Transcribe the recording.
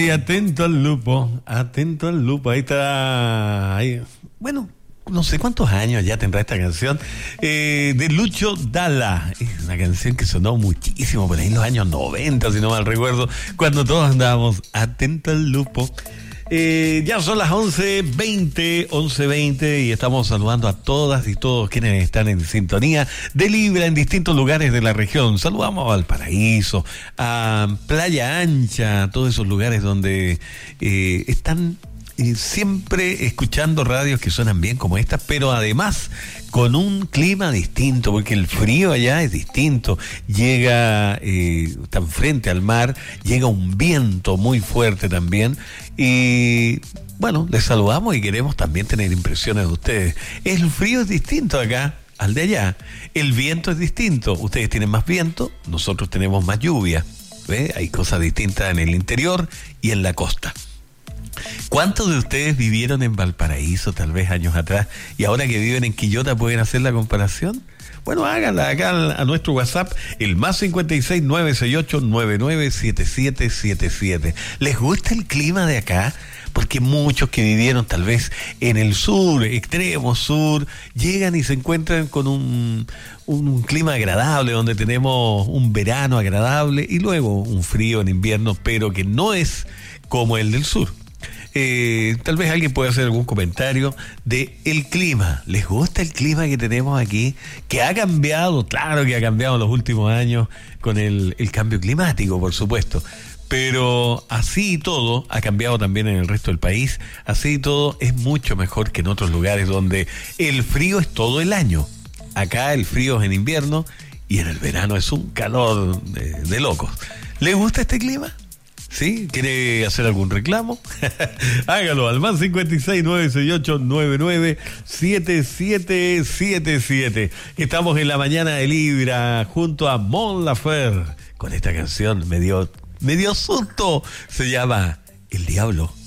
Ay, atento al lupo, ahí está, ahí. Bueno, no sé cuántos años ya tendrá esta canción, de Lucho Dalla. Es una canción que sonó muchísimo por ahí en los años 90, si no mal recuerdo, cuando todos andábamos atento al lupo. Ya son las 11:20 y estamos saludando a todas y todos quienes están en sintonía de Libra en distintos lugares de la región. Saludamos a Valparaíso, a Playa Ancha, a todos esos lugares donde están siempre escuchando radios que suenan bien como estas, pero además con un clima distinto, porque el frío allá es distinto. Llega, están frente al mar, llega un viento muy fuerte también. Y bueno, les saludamos y queremos también tener impresiones de ustedes. El frío es distinto acá al de allá. El viento es distinto. Ustedes tienen más viento, nosotros tenemos más lluvia. ¿Ve? Hay cosas distintas en el interior y en la costa. ¿Cuántos de ustedes vivieron en Valparaíso tal vez años atrás y ahora que viven en Quillota pueden hacer la comparación? Bueno, háganla acá a nuestro WhatsApp, el +56 968 997777. ¿Les gusta el clima de acá? Porque muchos que vivieron tal vez en el sur, extremo sur, llegan y se encuentran con un clima agradable, donde tenemos un verano agradable y luego un frío en invierno, pero que no es como el del sur. Tal vez alguien puede hacer algún comentario de el clima. ¿Les gusta el clima que tenemos aquí? Que ha cambiado, claro que ha cambiado en los últimos años con el cambio climático, por supuesto. Pero así y todo, ha cambiado también en el resto del país. Así y todo, es mucho mejor que en otros lugares donde el frío es todo el año. Acá el frío es en invierno y en el verano es un calor de locos. ¿Les gusta este clima? ¿Sí? ¿Quiere hacer algún reclamo? Hágalo al +56 968 997777. Estamos en la mañana de Libra junto a Mon Laferte con esta canción me dio susto. Se llama El Diablo